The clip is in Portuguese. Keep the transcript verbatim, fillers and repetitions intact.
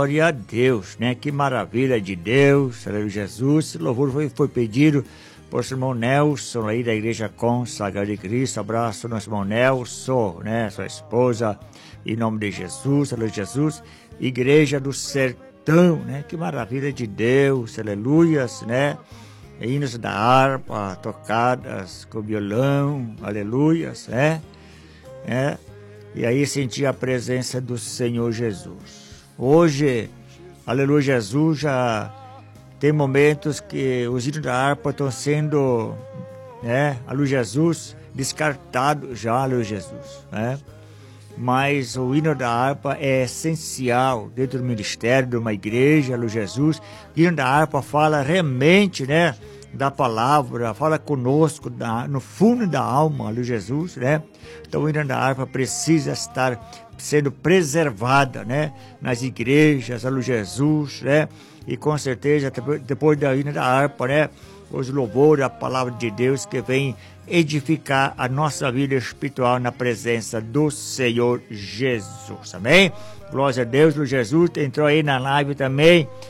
Glória a Deus, né? Que maravilha de Deus, aleluia, Jesus. Esse louvor foi, foi pedido por seu irmão Nelson, aí da Igreja Consagrada de Cristo. Abraço, nosso irmão Nelson, né? Sua esposa, em nome de Jesus, aleluia, Jesus. Igreja do Sertão, né? Que maravilha de Deus, aleluias, né? Hinos da harpa, tocadas com violão, aleluias, né? É. E aí senti a presença do Senhor Jesus. Hoje, aleluia, Jesus, já tem momentos que os hinos da harpa estão sendo, né, aleluia, Jesus, descartados já, aleluia, Jesus, né? Mas o hino da harpa é essencial dentro do ministério de uma igreja, aleluia, Jesus. O hino da harpa fala realmente, né, da palavra, fala conosco da, no fundo da alma, aleluia, Jesus, né? Então o hino da harpa precisa estar sendo preservada, né, nas igrejas, aleluia, Jesus, né? E com certeza depois da hino da harpa, né, os louvores, a palavra de Deus que vem edificar a nossa vida espiritual na presença do Senhor Jesus, amém? Glória a Deus, Jesus entrou aí na live também.